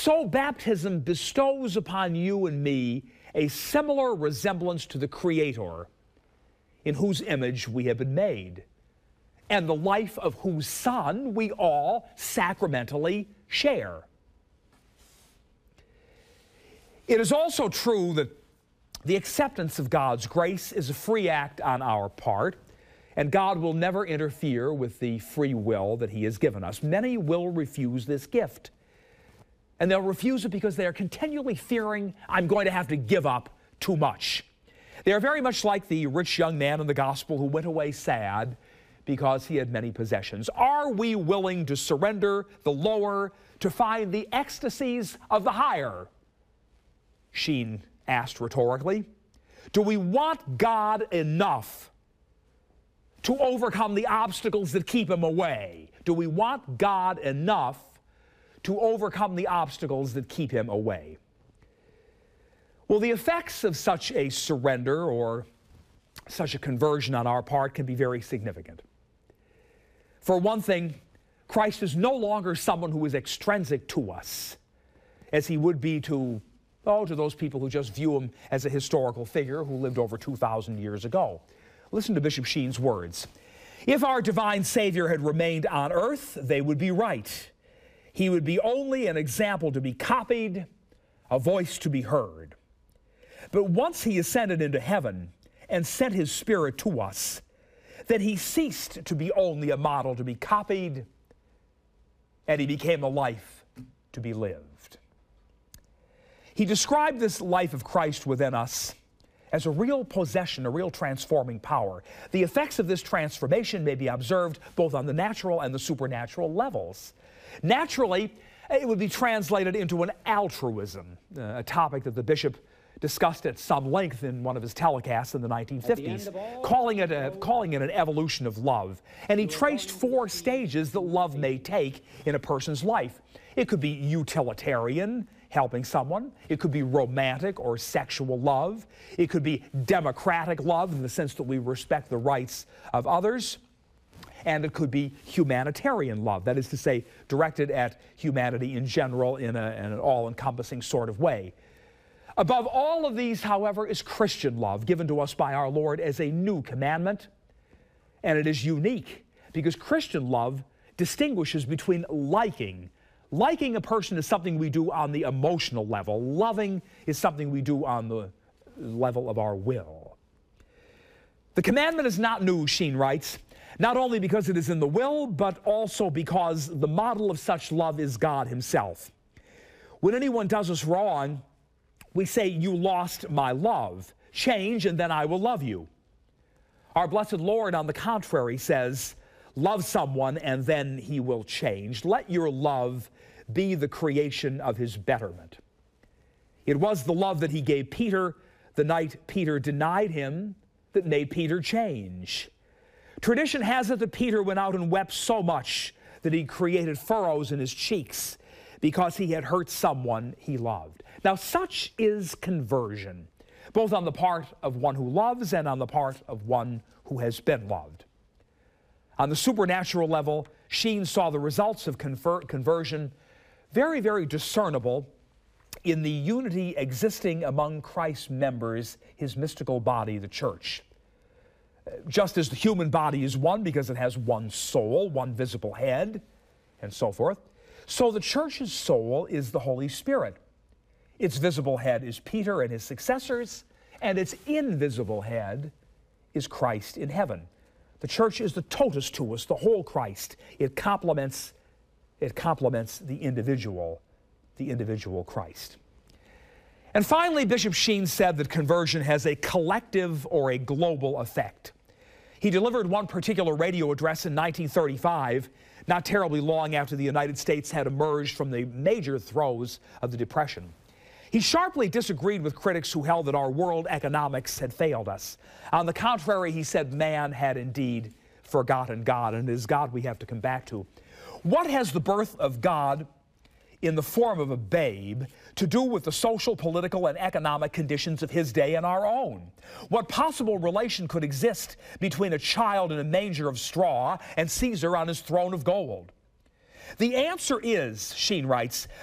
So baptism bestows upon you and me a similar resemblance to the Creator, in whose image we have been made, and the life of whose Son we all sacramentally share. It is also true that the acceptance of God's grace is a free act on our part, and God will never interfere with the free will that He has given us. Many will refuse this gift, and they'll refuse it because they are continually fearing, I'm going to have to give up too much. They are very much like the rich young man in the gospel who went away sad because he had many possessions. Are we willing to surrender the lower to find the ecstasies of the higher? Sheen asked rhetorically. Do we want God enough to overcome the obstacles that keep Him away? Do we want God enough to overcome the obstacles that keep Him away? Well, the effects of such a surrender or such a conversion on our part can be very significant. For one thing, Christ is no longer someone who is extrinsic to us, as He would be to those people who just view Him as a historical figure who lived over 2,000 years ago. Listen to Bishop Sheen's words. If our divine Savior had remained on earth, they would be right. He would be only an example to be copied, a voice to be heard. But once He ascended into heaven and sent His Spirit to us, then He ceased to be only a model to be copied, and He became a life to be lived. He described this life of Christ within us as a real possession, a real transforming power. The effects of this transformation may be observed both on the natural and the supernatural levels. Naturally, it would be translated into an altruism, a topic that the bishop discussed at some length in one of his telecasts in the 1950s, calling it an evolution of love. And he traced 4 stages that love may take in a person's life. It could be utilitarian, helping someone. It could be romantic or sexual love. It could be democratic love in the sense that we respect the rights of others. And it could be humanitarian love, that is to say, directed at humanity in general in an all-encompassing sort of way. Above all of these, however, is Christian love, given to us by our Lord as a new commandment. And it is unique because Christian love distinguishes between liking. Liking a person is something we do on the emotional level. Loving is something we do on the level of our will. The commandment is not new, Sheen writes, not only because it is in the will, but also because the model of such love is God Himself. When anyone does us wrong, we say, you lost my love. Change, and then I will love you. Our blessed Lord, on the contrary, says, love someone, and then He will change. Let your love be the creation of His betterment. It was the love that He gave Peter the night Peter denied Him that made Peter change. Tradition has it that Peter went out and wept so much that he created furrows in his cheeks because he had hurt someone he loved. Now, such is conversion, both on the part of one who loves and on the part of one who has been loved. On the supernatural level, Sheen saw the results of conversion very, very discernible in the unity existing among Christ's members, His mystical body, the church. Just as the human body is one because it has one soul, one visible head, and so forth, so the church's soul is the Holy Spirit. Its visible head is Peter and his successors, and its invisible head is Christ in heaven. The church is the totus tuus, the whole Christ. It complements the individual Christ. And finally, Bishop Sheen said that conversion has a collective or a global effect. He delivered one particular radio address in 1935, not terribly long after the United States had emerged from the major throes of the Depression. He sharply disagreed with critics who held that our world economics had failed us. On the contrary, he said man had indeed forgotten God, and it is God we have to come back to. What has the birth of God in the form of a babe to do with the social, political, and economic conditions of his day and our own? What possible relation could exist between a child in a manger of straw and Caesar on his throne of gold? The answer is, Sheen writes,